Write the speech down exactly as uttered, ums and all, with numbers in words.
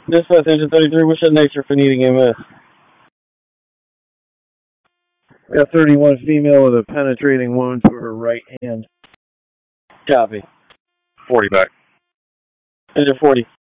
Dispatch Agent thirty-three, what's your nature for needing M S? Got thirty-one female with a penetrating wound to her right hand. Copy. forty back. Agent forty.